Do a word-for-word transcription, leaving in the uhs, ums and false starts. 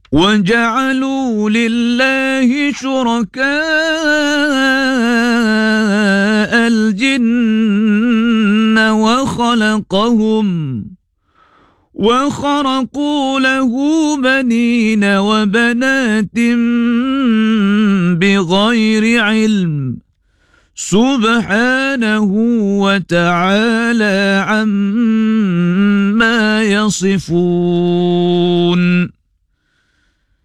وجعلوا لله شركاء الجن وخلقهم وخرقوا له بنين وبنات بغير علم سبحانه وتعالى عما يصفون.